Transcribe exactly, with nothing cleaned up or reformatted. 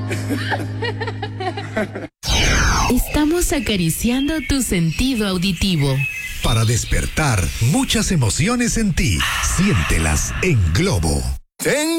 Estamos acariciando tu sentido auditivo. Para despertar muchas emociones en ti, siéntelas en Globo.